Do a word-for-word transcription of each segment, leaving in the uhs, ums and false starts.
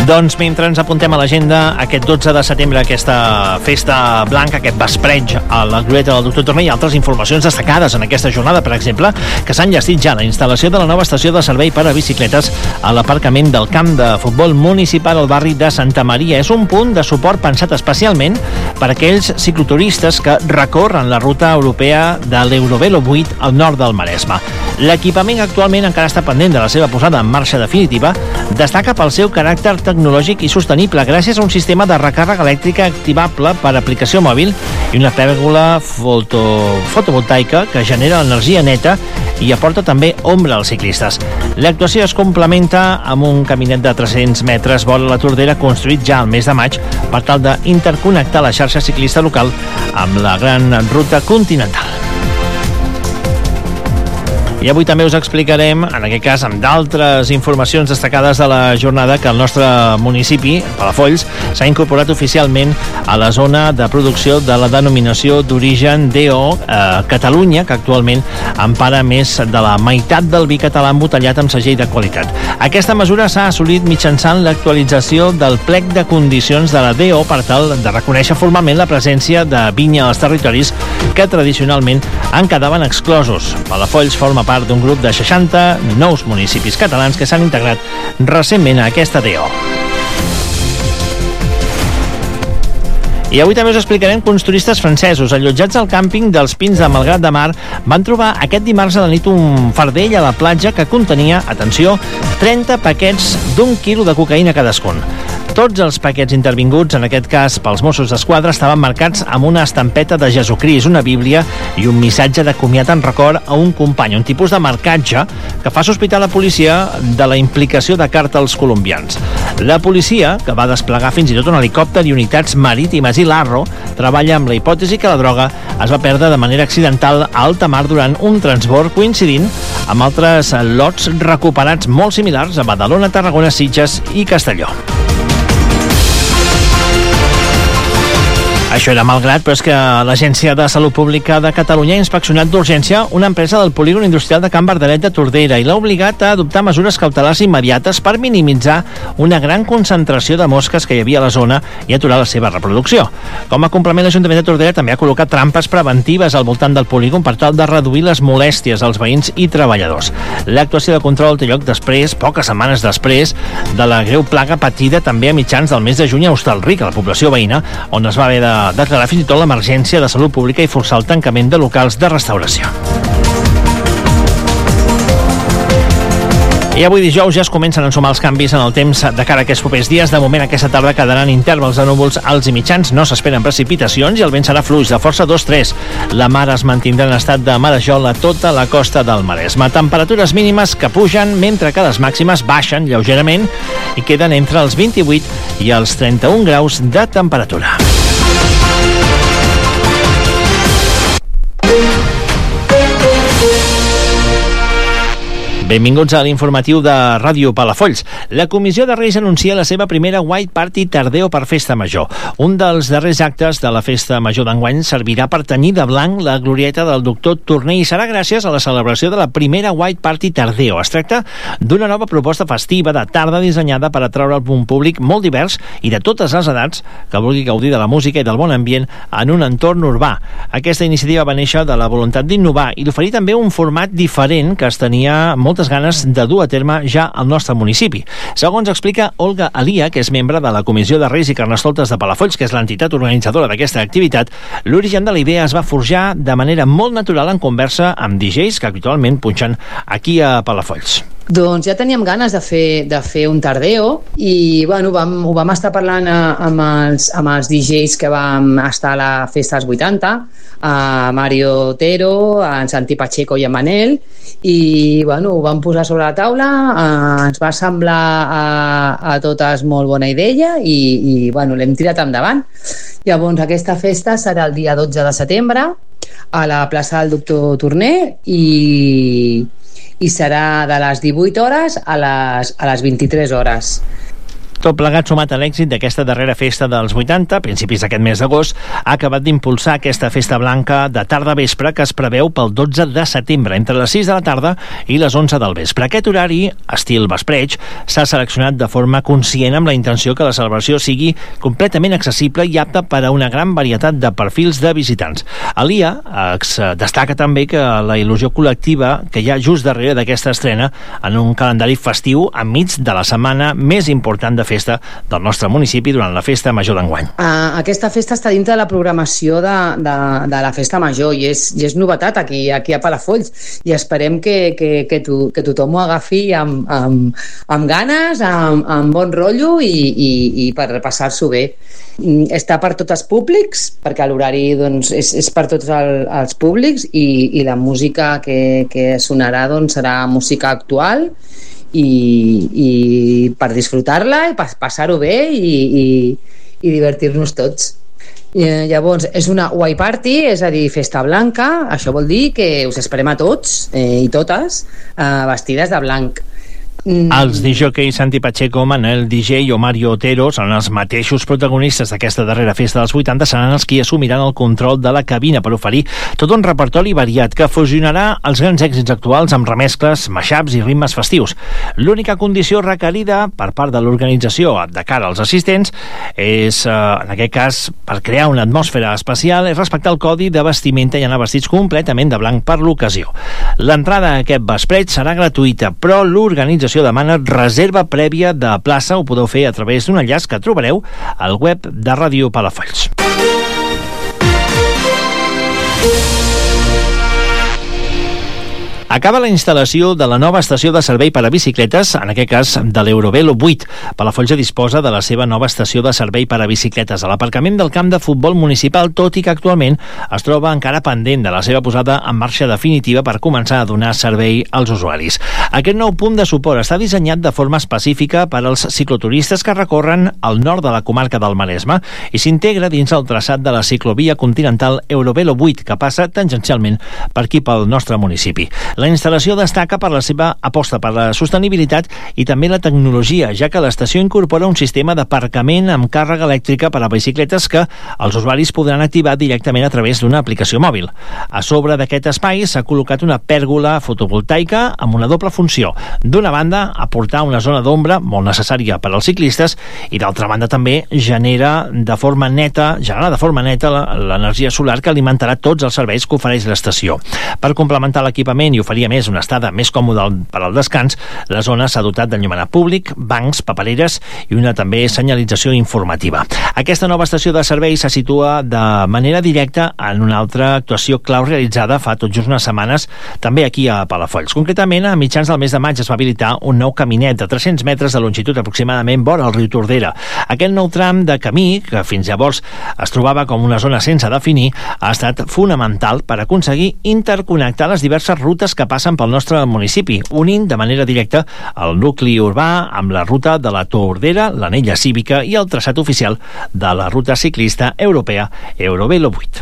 Doncs mentre ens apuntem a l'agenda, aquest dotze de setembre, aquesta festa blanca, aquest vespreig a la glorieta del doctor Torné, i altres informacions destacades en aquesta jornada, per exemple, que s'han enllestit ja la instal·lació de la nova estació de servei per a bicicletes a l'aparcament del camp de futbol municipal al barri de Santa Maria. És un punt de suport pensat especialment per a aquells cicloturistes que recorren la ruta europea de l'Eurovelo vuit al nord del Maresme. L'equipament actualment encara està pendent de la seva posada en marxa definitiva. Destaca pel seu caràcter tecnològic i sostenible gràcies a un sistema de recàrrega elèctrica activable per aplicació mòbil i una pèrgola foto, fotovoltaica que genera energia neta i aporta també ombra als ciclistes. L'actuació es complementa amb un caminet de tres-cents metres vora la Tordera construït ja al mes de maig per tal d'interconnectar la xarxa ciclista local amb la gran ruta continental. I avui també us explicarem, en aquest cas amb d'altres informacions destacades de la jornada, que el nostre municipi, Palafolls, s'ha incorporat oficialment a la zona de producció de la denominació d'origen D O eh, Catalunya, que actualment empara més de la meitat del vi català embotellat amb segell de qualitat. Aquesta mesura s'ha assolit mitjançant l'actualització del plec de condicions de la D O per tal de reconèixer formalment la presència de vinya als territoris que tradicionalment en quedaven exclosos. Palafolls forma part d'un grup de seixanta nous municipis catalans que s'han integrat recentment a aquesta D O. I avui també us explicarem que uns turistes francesos allotjats al càmping dels Pins de Malgrat de Mar van trobar aquest dimarts a la nit un fardell a la platja que contenia, atenció, trenta paquets d'un quilo de cocaïna cadascun. Tots els paquets intervinguts, en aquest cas pels Mossos d'Esquadra, estaven marcats amb una estampeta de Jesucrist, una bíblia i un missatge de comiat en record a un company, un tipus de marcatge que fa sospitar la policia de la implicació de càrtels colombians. La policia, que va desplegar fins i tot un helicòpter i unitats marítimes i l'Arro, treballa amb la hipòtesi que la droga es va perdre de manera accidental a alta mar durant un transbord coincidint amb altres lots recuperats molt similars a Badalona, Tarragona, Sitges i Castelló. Això era Malgrat, però és que l'Agència de Salut Pública de Catalunya ha inspeccionat d'urgència una empresa del polígon industrial de Can Verdalet de Tordera i l'ha obligat a adoptar mesures cautelars immediates per minimitzar una gran concentració de mosques que hi havia a la zona i aturar la seva reproducció. Com a complement, l'Ajuntament de Tordera també ha col·locat trampes preventives al voltant del polígon per tal de reduir les molèsties als veïns i treballadors. L'actuació de control té lloc després, poques setmanes després, de la greu plaga patida també a mitjans del mes de juny a Hostalric, a la població veïna, on es va haver de declarar fins i tot l'emergència de salut pública i forçar el tancament de locals de restauració. I avui dijous ja es comencen a ensumar els canvis en el temps de cara a aquests propers dies. De moment, aquesta tarda quedaran intervals de núvols alts i mitjans, no s'esperen precipitacions i el vent serà fluix de força dos tres. La mar es mantindrà en estat de marejol a tota la costa del Maresme. Temperatures mínimes que pugen mentre que les màximes baixen lleugerament i queden entre els vint-i-vuit i els trenta-un graus de temperatura. Benvinguts a l'informatiu de Ràdio Palafolls. La Comissió de Reis anuncia la seva primera White Party Tardeo per Festa Major. Un dels darrers actes de la Festa Major d'enguany servirà per tenyir de blanc la glorieta del doctor Torné i serà gràcies a la celebració de la primera White Party Tardeo. Es tracta d'una nova proposta festiva de tarda dissenyada per atraure un públic molt divers i de totes les edats que vulgui gaudir de la música i del bon ambient en un entorn urbà. Aquesta iniciativa va néixer de la voluntat d'innovar i d'oferir també un format diferent que es tenia moltes ganes de dur a terme ja al nostre municipi. Segons explica Olga Alia, que és membre de la Comissió de Reis i Carnestoltes de Palafolls, que és l'entitat organitzadora d'aquesta activitat, l'origen de la idea es va forjar de manera molt natural en conversa amb D Js que habitualment punxen aquí a Palafolls. Doncs ja teníem ganes de fer, de fer un tardeo i bueno, vam, ho vam estar parlant a, amb, els, amb els D Js que vam estar a la festa dels vuitanta, a Mario Otero, a en Santi Pacheco i a Manel, i bueno, ho vam posar sobre la taula, eh, ens va semblar a, a totes molt bona idea i, i bueno, l'hem tirat endavant. Llavors aquesta festa serà el dia dotze de setembre a la plaça del doctor Torné i i serà de les divuit hores a les, a les vint-i-tres hores. Tot plegat, sumat a l'èxit d'aquesta darrera festa dels vuitanta, a principis d'aquest mes d'agost, ha acabat d'impulsar aquesta festa blanca de tarda-vespre que es preveu pel dotze de setembre, entre les sis de la tarda i les onze del vespre. Aquest horari, estil vespreig, s'ha seleccionat de forma conscient amb la intenció que la celebració sigui completament accessible i apta per a una gran varietat de perfils de visitants. A l'I A es destaca també que la il·lusió col·lectiva que hi ha just darrere d'aquesta estrena en un calendari festiu enmig de la setmana més important de festa del nostre municipi durant la festa major d'enguany. Uh, aquesta festa està dintre de la programació de, de, de la festa major i és, i és novetat aquí, aquí a Palafolls i esperem que, que, que, to, que tothom ho agafi amb, amb, amb ganes, amb, amb bon rotllo i, i, i per passar-s'ho bé. Està per tots els públics, perquè l'horari doncs, és, és per tots el, els públics i, i la música que, que sonarà doncs, serà música actual i, i per disfrutar-la i passar-ho bé i, i, i divertir-nos tots. I, llavors, és una white party, és a dir, festa blanca. Això vol dir que us esperem a tots eh, i totes eh, vestides de blanc. Els disjòquei Santi Pacheco, Manel D J o Mario Otero són els mateixos protagonistes d'aquesta darrera festa dels vuitanta, seran els qui assumiran el control de la cabina per oferir tot un repertori variat que fusionarà els grans èxits actuals amb remescles, mashups i ritmes festius. L'única condició requerida per part de l'organització de cara als assistents és, en aquest cas, per crear una atmosfera especial, és respectar el codi de vestimenta i anar vestits completament de blanc per l'ocasió. L'entrada a aquest vespreig serà gratuïta, però l'organització demana reserva prèvia de plaça. Ho podeu fer a través d'un enllaç que trobareu al web de Ràdio Palafolls. Acaba la instal·lació de la nova estació de servei per a bicicletes, en aquest cas de l'Eurovelo vuit. Palafolls disposa de la seva nova estació de servei per a bicicletes a l'aparcament del camp de futbol municipal, tot i que actualment es troba encara pendent de la seva posada en marxa definitiva per començar a donar servei als usuaris. Aquest nou punt de suport està dissenyat de forma específica per als cicloturistes que recorren al nord de la comarca del Maresme i s'integra dins el traçat de la ciclovia continental Eurovelo vuit, que passa tangencialment per aquí pel nostre municipi. La instal·lació destaca per la seva aposta per la sostenibilitat i també la tecnologia, ja que l'estació incorpora un sistema d'aparcament amb càrrega elèctrica per a bicicletes que els usuaris podran activar directament a través d'una aplicació mòbil. A sobre d'aquest espai s'ha col·locat una pèrgola fotovoltaica amb una doble funció. D'una banda, aportar una zona d'ombra molt necessària per als ciclistes i d'altra banda també genera de forma neta, generar de forma neta l'energia solar que alimentarà tots els serveis que ofereix l'estació. Per complementar l'equipament i oferir a més una estada més còmoda per al descans, la zona s'ha dotat d'enllumenat públic, bancs, papereres i una també senyalització informativa. Aquesta nova estació de servei se situa de manera directa en una altra actuació clau realitzada fa tot just unes setmanes també aquí a Palafolls. Concretament, a mitjans del mes de maig es va habilitar un nou caminet de tres-cents metres de longitud aproximadament vora el riu Tordera. Aquest nou tram de camí, que fins llavors es trobava com una zona sense definir, ha estat fonamental per aconseguir interconnectar les diverses rutes que passen pel nostre municipi, unint de manera directa el nucli urbà amb la ruta de la Tordera, l'anella cívica i el traçat oficial de la ruta ciclista europea Eurovelo vuit.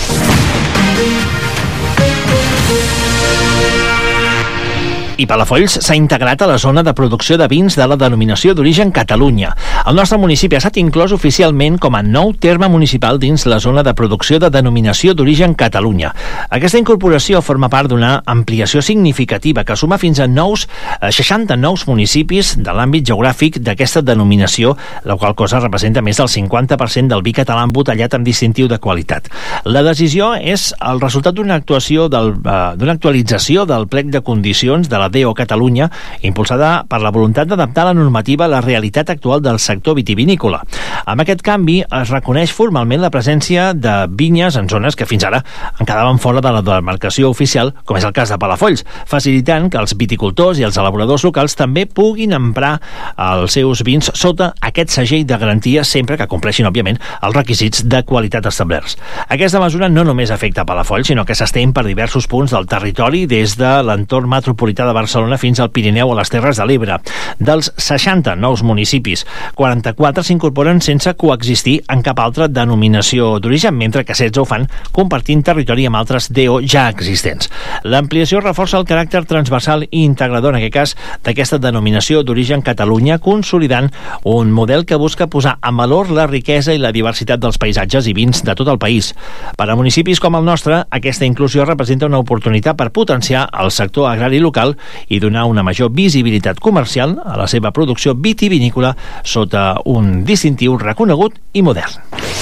I Palafolls s'ha integrat a la zona de producció de vins de la denominació d'origen Catalunya. El nostre municipi ha estat inclòs oficialment com a nou terme municipal dins la zona de producció de denominació d'origen Catalunya. Aquesta incorporació forma part d'una ampliació significativa que suma fins a nous, seixanta nous municipis de l'àmbit geogràfic d'aquesta denominació, la qual cosa representa més del cinquanta per cent del vi català embotellat amb distintiu de qualitat. La decisió és el resultat d'una actuació del, d'una actualització del plec de condicions de la D O Catalunya, impulsada per la voluntat d'adaptar la normativa a la realitat actual del sector vitivinícola. Amb aquest canvi es reconeix formalment la presència de vinyes en zones que fins ara en quedaven fora de la demarcació oficial, com és el cas de Palafolls, facilitant que els viticultors i els elaboradors locals també puguin emprar els seus vins sota aquest segell de garantia sempre que compleixin, òbviament, els requisits de qualitat establerts. Aquesta mesura no només afecta a Palafolls, sinó que s'estén per diversos punts del territori des de l'entorn metropolità de Barcelona fins al Pirineu o les Terres de l'Ebre. Dels seixanta nous municipis, quaranta-quatre s'incorporen sense coexistir en cap altra denominació d'origen, mentre que setze ho fan compartint territori amb altres D O ja existents. L'ampliació reforça el caràcter transversal i integrador, en aquest cas, d'aquesta denominació d'origen Catalunya, consolidant un model que busca posar en valor la riquesa i la diversitat dels paisatges i vins de tot el país. Per a municipis com el nostre, aquesta inclusió representa una oportunitat per potenciar el sector agrari local i donar una major visibilitat comercial a la seva producció vitivinícola sota un distintiu reconegut i modern.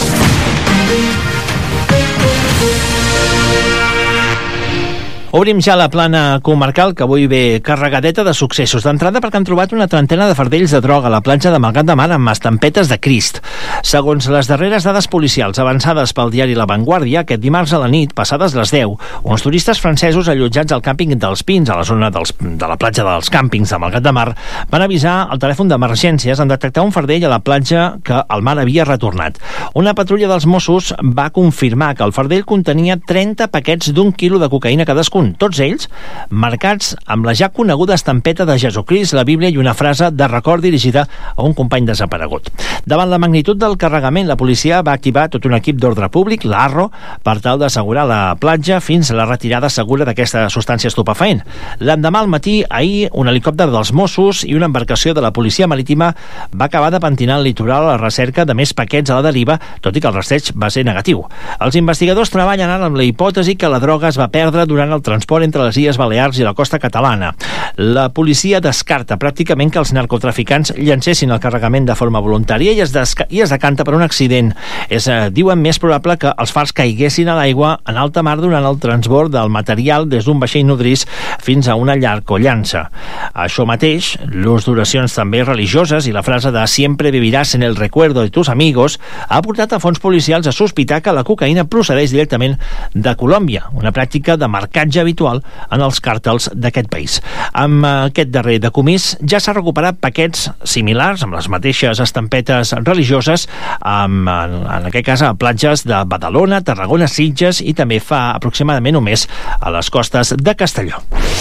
Obrim ja la plana comarcal, que avui ve carregadeta de successos. D'entrada perquè han trobat una trentena de fardells de droga a la platja de Malgrat de Mar amb estampetes de Crist. Segons les darreres dades policials avançades pel diari La Vanguardia, aquest dimarts a la nit, passades les deu, uns turistes francesos allotjats al càmping dels Pins, a la zona dels, de la platja dels càmpings de Malgrat de Mar, van avisar al telèfon d'emergències en detectar un fardell a la platja que el mar havia retornat. Una patrulla dels Mossos va confirmar que el fardell contenia trenta paquets d'un quilo de cocaïna cadascun, tots ells marcats amb la ja coneguda estampeta de Jesucrist, la Bíblia i una frase de record dirigida a un company desaparegut. Davant la magnitud del carregament, la policia va activar tot un equip d'ordre públic, l'A R R O, per tal d'assegurar la platja fins a la retirada segura d'aquesta substància estupefaent. L'endemà al matí, ahir, un helicòpter dels Mossos i una embarcació de la policia marítima va acabar de pentinar el litoral a la recerca de més paquets a la deriva, tot i que el rastreig va ser negatiu. Els investigadors treballen ara amb la hipòtesi que la droga es va perdre durant el transport entre les Illes Balears i la costa catalana. La policia descarta pràcticament que els narcotraficants llancessin el carregament de forma voluntària i es, i es decanta per un accident. És, eh, diuen, més probable que els fars caiguessin a l'aigua en alta mar durant el transbord del material des d'un vaixell nodrís fins a una llarcollança. Això mateix, l'ús d'oracions també religioses i la frase de «siempre vivirás en el recuerdo de tus amigos» ha portat a fons policials a sospitar que la cocaïna procedeix directament de Colòmbia, una pràctica de marcatge habitual en els càrtels d'aquest país. Amb aquest darrer decomís ja s'ha recuperat paquets similars amb les mateixes estampetes religioses amb, en, en aquest cas, a platges de Badalona, Tarragona, Sitges i també fa aproximadament un mes a les costes de Castelló.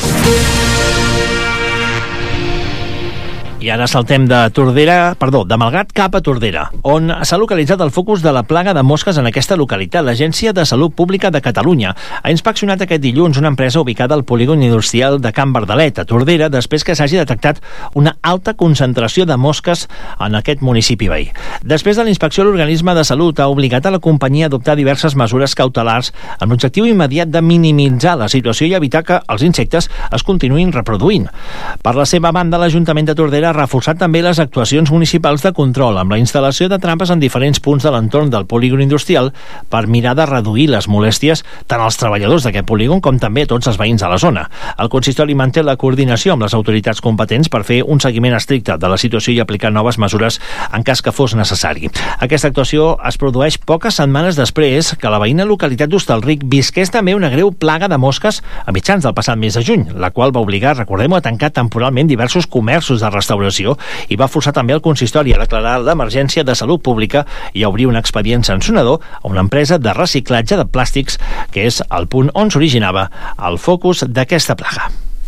I ara saltem de Tordera, perdó, de Malgrat cap a Tordera, on s'ha localitzat el focus de la plaga de mosques en aquesta localitat. L'Agència de Salut Pública de Catalunya ha inspeccionat aquest dilluns una empresa ubicada al polígon industrial de Can Verdalet, a Tordera, després que s'hagi detectat una alta concentració de mosques en aquest municipi veí. Després de la inspecció, l'organisme de salut ha obligat a la companyia a adoptar diverses mesures cautelars amb l'objectiu immediat de minimitzar la situació i evitar que els insectes es continuïn reproduint. Per la seva banda, l'Ajuntament de Tordera ha reforçat també les actuacions municipals de control amb la instal·lació de trampes en diferents punts de l'entorn del polígon industrial per mirar de reduir les molèsties tant als treballadors d'aquest polígon com també a tots els veïns de la zona. El consistori manté la coordinació amb les autoritats competents per fer un seguiment estricte de la situació i aplicar noves mesures en cas que fos necessari. Aquesta actuació es produeix poques setmanes després que la veïna localitat d'Hostalric visqués també una greu plaga de mosques a mitjans del passat mes de juny, la qual va obligar, recordem-ho, a tancar temporalment diversos comerços de restauració i va forçar també el consistori a declarar l'emergència de salut pública i a obrir un expedient sancionador a una empresa de reciclatge de plàstics, que és el punt on s'originava el focus d'aquesta plaga.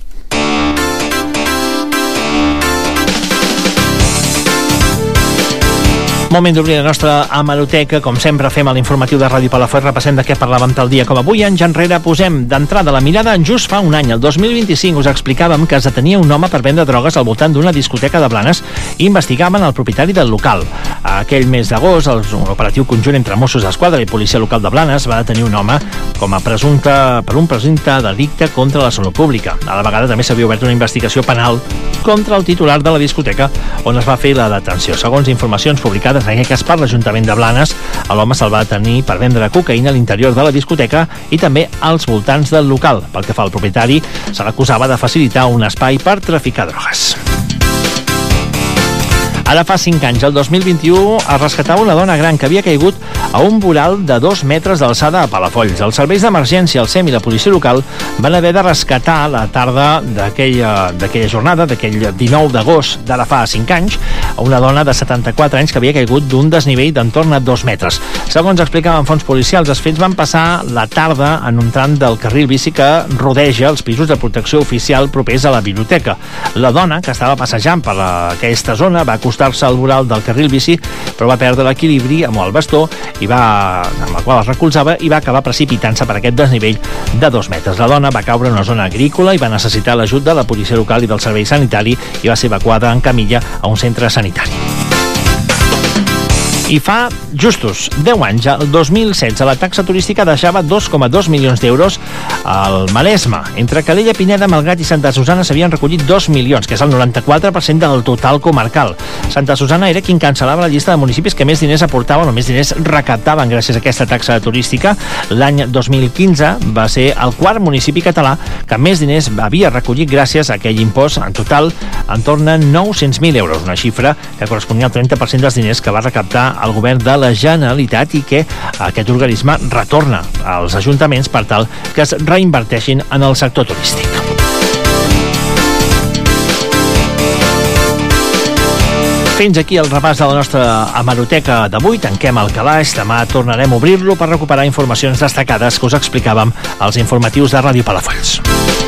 Moment d'obrir la nostra hemeroteca. Com sempre fem a l'informatiu de Ràdio Palafolls, repassem de què parlàvem tal dia com avui. Anys enrere posem d'entrada la mirada en just fa un any, el dos mil vint-i-cinc, us explicàvem que es detenia un home per vendre drogues al voltant d'una discoteca de Blanes i investigaven el propietari del local. Aquell mes d'agost, un operatiu conjunt entre Mossos d'Esquadra i Policia Local de Blanes va detenir un home com a presumpte per un presumpte delicte contra la salut pública. A la vegada també s'havia obert una investigació penal contra el titular de la discoteca on es va fer la detenció. Segons informacions publicades en aquest cas per l'Ajuntament de Blanes, l'home se'l va detenir per vendre cocaïna a l'interior de la discoteca i també als voltants del local. Pel que fa al propietari, se l'acusava de facilitar un espai per traficar drogues. Ara Ara fa cinc anys, el dos mil vint-i-u, es rescatava una dona gran que havia caigut a un voral de dos metres d'alçada a Palafolls. Els serveis d'emergència, el S E M i la policia local van haver de rescatar la tarda d'aquella d'aquella jornada, d'aquell dinou d'agost d'ara fa cinc anys, a una dona de setanta-quatre anys que havia caigut d'un desnivell d'entorn a dos metres. Segons explicaven fonts policials, els fets van passar la tarda en un tram del carril bici que rodeja els pisos de protecció oficial propers a la biblioteca. La dona, que estava passejant per aquesta zona, va acostar-se al voral del carril bici, però va perdre l'equilibri amb el bastó i va, amb el qual es recolzava, i va acabar precipitant-se per aquest desnivell de dos metres. La dona va caure en una zona agrícola i va necessitar l'ajut de la policia local i del servei sanitari i va ser evacuada en camilla a un centre sanitari. I fa justos deu anys, el dos mil setze, la taxa turística deixava dos coma dos milions d'euros al Maresme. Entre Calella, Pineda, Malgrat i Santa Susana s'havien recollit dos milions, que és el noranta-quatre per cent del total comarcal. Santa Susana era qui encapçalava la llista de municipis que més diners aportaven o més diners recaptaven gràcies a aquesta taxa turística. L'any dos mil quinze va ser el quart municipi català que més diners havia recollit gràcies a aquell impost, en total entorn a nou-cents mil euros, una xifra que corresponia al trenta per cent dels diners que va recaptar el govern de la Generalitat i que aquest organisme retorna als ajuntaments per tal que es reinverteixin en el sector turístic. Fins aquí el repàs de la nostra hemeroteca d'avui. Tanquem el calaix. Demà tornarem a obrir-lo per recuperar informacions destacades que us explicàvem als informatius de Ràdio Palafolls.